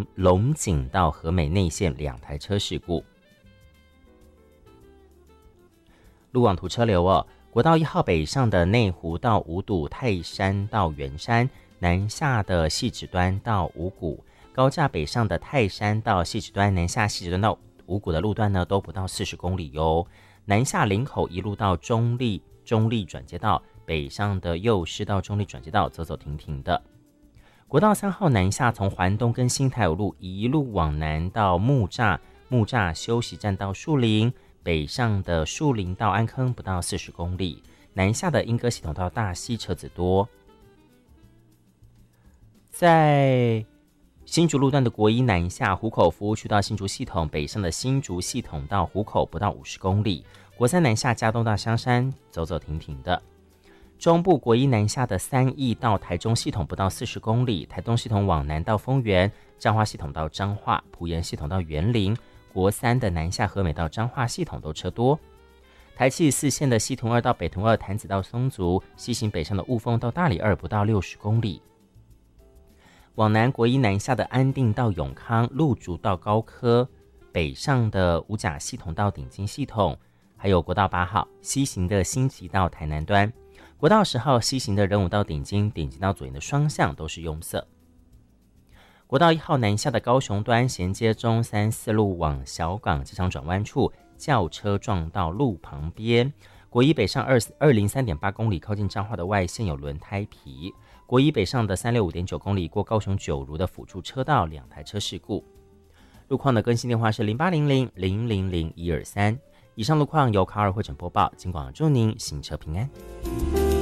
龙井到和美内线2台车事故。路网图车流国道1号北上的内湖到五堵、泰山到圆山，南下的汐止端到五股，高架北上的泰山到汐止端，南下汐止端到五股的路段呢，都不到40公里哟。南下林口一路到中立转接道，北上的右师到中立转接道走走停停的。国道3号南下，从环东跟新台五路一路往南到木栅休息站到树林，北上的树林到安坑不到40公里，南下的莺歌系统到大溪车子多。在新竹路段的国一南下湖口服务区到新竹系统，北上的新竹系统到湖口不到50公里，国三南下嘉东到香山走走停停的。中部国一南下的三义到台中系统不到40公里，台东系统往南到丰原，彰化系统到彰化，埔盐系统到园林，国三的南下和美到彰化系统都车多。台74线的西屯2到北屯2，潭子到松竹，西行北上的雾峰到大里2不到60公里。往南国一南下的安定到永康，鹿竹到高科，北上的五甲系统到顶金系统，还有国道8号西行的新集到台南端，国道10号西行的仁武到顶金到左营的双向都是拥塞。国道1号南下的高雄端衔接中山4路往小港机场转弯处，轿车撞到路旁边。国一北上203.8公里，靠近彰化的外线有轮胎皮。国一北上的365.9公里，过高雄九如的辅助车道2台车事故。路况的更新电话是0800-000-123。以上路况由卡尔汇整播报，金广祝您行车平安。